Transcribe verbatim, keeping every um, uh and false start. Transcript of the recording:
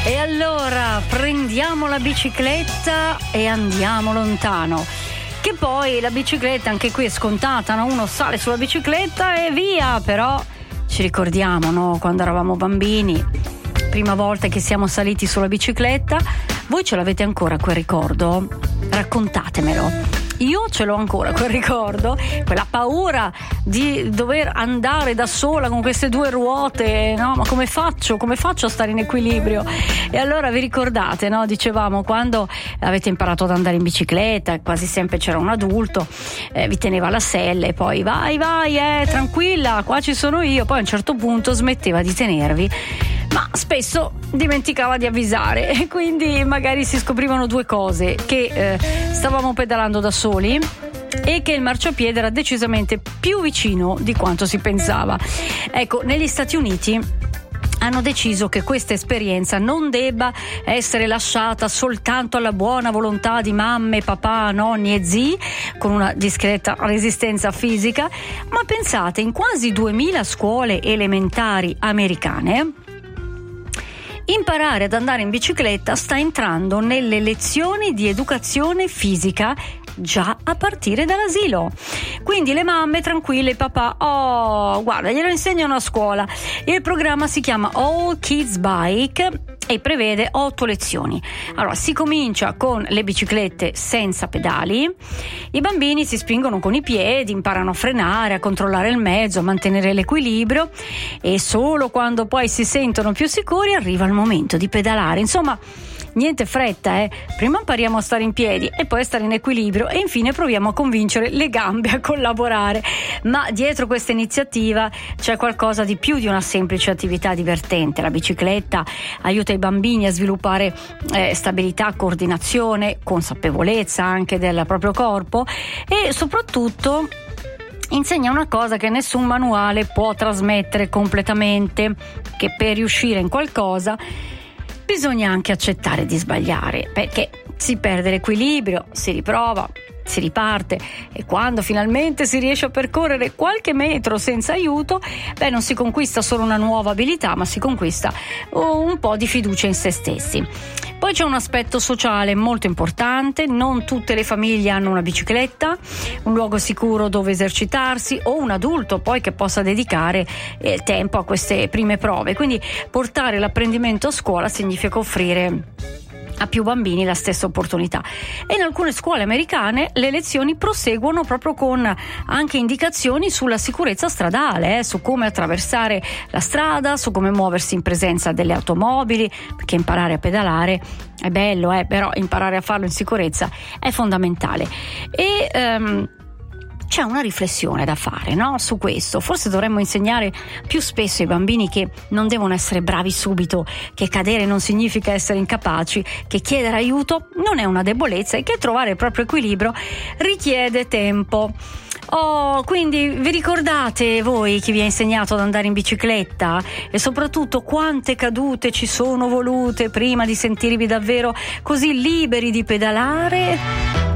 E allora prendiamo la bicicletta e andiamo lontano. Che poi la bicicletta anche qui è scontata, no? Uno sale sulla bicicletta e via, però ci ricordiamo, no? Quando eravamo bambini, prima volta che siamo saliti sulla bicicletta, voi ce l'avete ancora quel ricordo? Raccontatemelo. Io ce l'ho ancora quel ricordo, quella paura di dover andare da sola con queste due ruote, no? Ma come faccio? Come faccio a stare in equilibrio? E allora vi ricordate, no? Dicevamo, quando avete imparato ad andare in bicicletta, quasi sempre c'era un adulto, eh, vi teneva la sella e poi vai, vai, eh, tranquilla, qua ci sono io. Poi a un certo punto smetteva di tenervi, ma spesso dimenticava di avvisare e quindi magari si scoprivano due cose: che eh, stavamo pedalando da soli e che il marciapiede era decisamente più vicino di quanto si pensava. Ecco, negli Stati Uniti hanno deciso che questa esperienza non debba essere lasciata soltanto alla buona volontà di mamme, papà, nonni e zii con una discreta resistenza fisica, ma pensate, in quasi duemila scuole elementari americane imparare ad andare in bicicletta sta entrando nelle lezioni di educazione fisica già a partire dall'asilo. Quindi le mamme tranquille, i papà, oh guarda, glielo insegnano a scuola. Il programma si chiama All Kids Bike e prevede otto lezioni. Allora, si comincia con le biciclette senza pedali, i bambini si spingono con i piedi, imparano a frenare, a controllare il mezzo, a mantenere l'equilibrio, e solo quando poi si sentono più sicuri arriva il momento di pedalare. Insomma, niente fretta, eh. Prima impariamo a stare in piedi e poi a stare in equilibrio e infine proviamo a convincere le gambe a collaborare. Ma dietro questa iniziativa c'è qualcosa di più di una semplice attività divertente. La bicicletta aiuta i bambini a sviluppare eh, stabilità, coordinazione, consapevolezza anche del proprio corpo e soprattutto insegna una cosa che nessun manuale può trasmettere completamente: che per riuscire in qualcosa bisogna anche accettare di sbagliare, perché si perde l'equilibrio, si riprova, si riparte, e quando finalmente si riesce a percorrere qualche metro senza aiuto, beh, non si conquista solo una nuova abilità, ma si conquista un po' di fiducia in se stessi. Poi c'è un aspetto sociale molto importante: non tutte le famiglie hanno una bicicletta, un luogo sicuro dove esercitarsi o un adulto poi che possa dedicare eh, tempo a queste prime prove. Quindi portare l'apprendimento a scuola significa offrire a più bambini la stessa opportunità, e in alcune scuole americane le lezioni proseguono proprio con anche indicazioni sulla sicurezza stradale, eh, su come attraversare la strada, su come muoversi in presenza delle automobili, perché imparare a pedalare è bello, eh, però imparare a farlo in sicurezza è fondamentale. E um, c'è una riflessione da fare, no? Su questo. Forse dovremmo insegnare più spesso ai bambini che non devono essere bravi subito, che cadere non significa essere incapaci, che chiedere aiuto non è una debolezza e che trovare il proprio equilibrio richiede tempo. Oh, quindi vi ricordate voi chi vi ha insegnato ad andare in bicicletta? E soprattutto quante cadute ci sono volute prima di sentirvi davvero così liberi di pedalare?